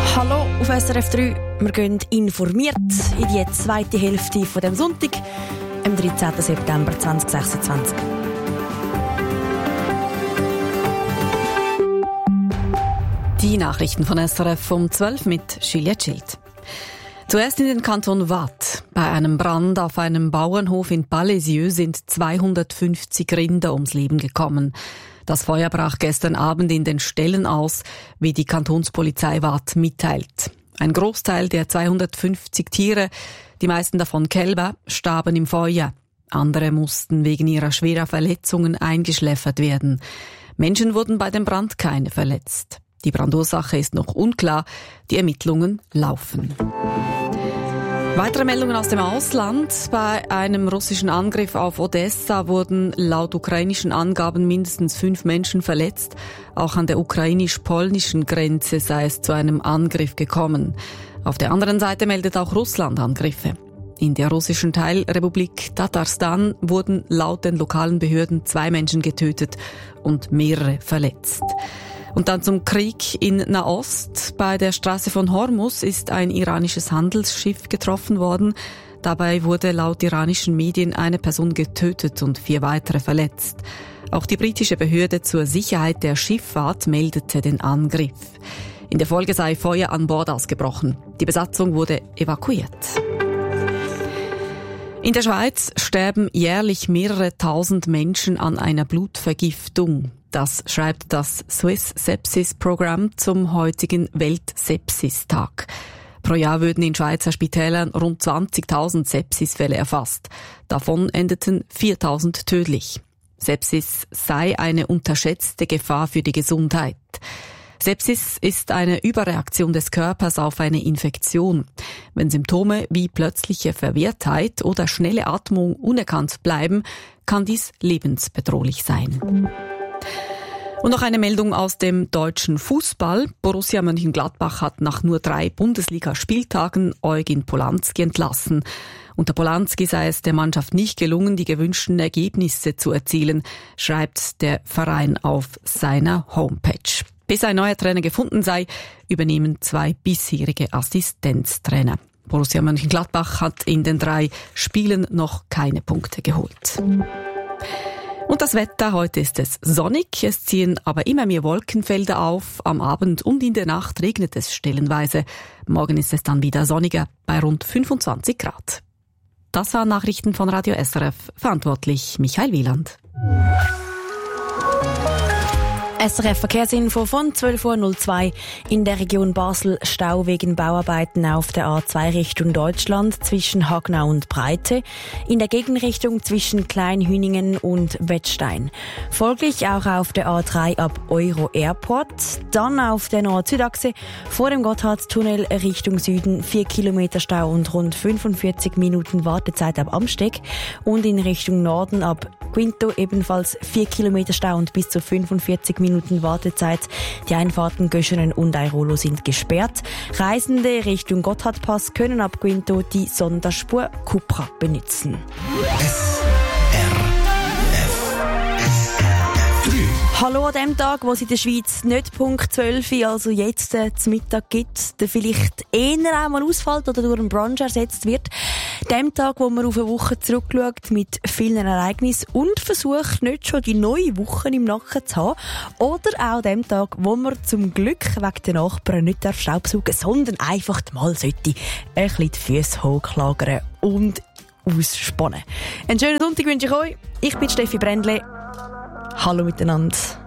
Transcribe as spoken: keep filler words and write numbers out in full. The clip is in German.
Hallo auf S R F drei. Wir gehen informiert in die zweite Hälfte von dem Sonntag, am dreizehnten September zweitausendsechsundzwanzig. Die Nachrichten von S R F um zwölf mit Juliette Schild. Zuerst in den Kanton Waadt. Bei einem Brand auf einem Bauernhof in Palaisieux sind zweihundertfünfzig Rinder ums Leben gekommen. Das Feuer brach gestern Abend in den Ställen aus, wie die Kantonspolizei Waadt mitteilt. Ein Großteil der zweihundertfünfzig Tiere, die meisten davon Kälber, starben im Feuer. Andere mussten wegen ihrer schwerer Verletzungen eingeschläfert werden. Menschen wurden bei dem Brand keine verletzt. Die Brandursache ist noch unklar, die Ermittlungen laufen. Weitere Meldungen aus dem Ausland. Bei einem russischen Angriff auf Odessa wurden laut ukrainischen Angaben mindestens fünf Menschen verletzt. Auch an der ukrainisch-polnischen Grenze sei es zu einem Angriff gekommen. Auf der anderen Seite meldet auch Russland Angriffe. In der russischen Teilrepublik Tatarstan wurden laut den lokalen Behörden zwei Menschen getötet und mehrere verletzt. Und dann zum Krieg in Nahost. Bei der Straße von Hormuz ist ein iranisches Handelsschiff getroffen worden. Dabei wurde laut iranischen Medien eine Person getötet und vier weitere verletzt. Auch die britische Behörde zur Sicherheit der Schifffahrt meldete den Angriff. In der Folge sei Feuer an Bord ausgebrochen. Die Besatzung wurde evakuiert. In der Schweiz sterben jährlich mehrere tausend Menschen an einer Blutvergiftung. Das schreibt das Swiss Sepsis Programm zum heutigen Weltsepsistag. Pro Jahr würden in Schweizer Spitälern rund zwanzigtausend Sepsisfälle erfasst. Davon endeten viertausend tödlich. Sepsis sei eine unterschätzte Gefahr für die Gesundheit. Sepsis ist eine Überreaktion des Körpers auf eine Infektion. Wenn Symptome wie plötzliche Verwirrtheit oder schnelle Atmung unerkannt bleiben, kann dies lebensbedrohlich sein. Und noch eine Meldung aus dem deutschen Fußball. Borussia Mönchengladbach hat nach nur drei Bundesliga-Spieltagen Eugen Polanski entlassen. Unter Polanski sei es der Mannschaft nicht gelungen, die gewünschten Ergebnisse zu erzielen, schreibt der Verein auf seiner Homepage. Bis ein neuer Trainer gefunden sei, übernehmen zwei bisherige Assistenztrainer. Borussia Mönchengladbach hat in den drei Spielen noch keine Punkte geholt. Und das Wetter, heute ist es sonnig, es ziehen aber immer mehr Wolkenfelder auf. Am Abend und in der Nacht regnet es stellenweise. Morgen ist es dann wieder sonniger bei rund fünfundzwanzig Grad. Das waren Nachrichten von Radio S R F, verantwortlich Michael Wieland. S R F-Verkehrsinfo von zwölf Uhr null zwei. In der Region Basel Stau wegen Bauarbeiten auf der A zwei Richtung Deutschland zwischen Hagnau und Breite. In der Gegenrichtung zwischen Kleinhüningen und Wettstein. Folglich auch auf der A drei ab Euro Airport. Dann auf der Nord-Süd-Achse vor dem Gotthardtunnel Richtung Süden vier Kilometer Stau und rund fünfundvierzig Minuten Wartezeit ab Amsteg. Und in Richtung Norden ab Quinto ebenfalls vier Kilometer Stau und bis zu fünfundvierzig Minuten Wartezeit. Die Einfahrten Göschenen und Airolo sind gesperrt. Reisende Richtung Gotthardpass können ab Quinto die Sonderspur Cupra benutzen. S R F drei. Hallo an dem Tag, wo es in der Schweiz nicht Punkt zwölf, also jetzt äh, zum Mittag gibt, der vielleicht eher auch mal ausfällt oder durch einen Brunch ersetzt wird. Dem Tag, wo man auf eine Woche zurückschaut mit vielen Ereignissen und versucht, nicht schon die neue Woche im Nacken zu haben. Oder auch dem Tag, wo man zum Glück wegen den Nachbarn nicht staubsaugen, sondern einfach mal sollte ein bisschen die Füße hochlagern und ausspannen. Einen schönen Sonntag wünsche ich euch. Ich bin Steffi Brändle. Hallo miteinander.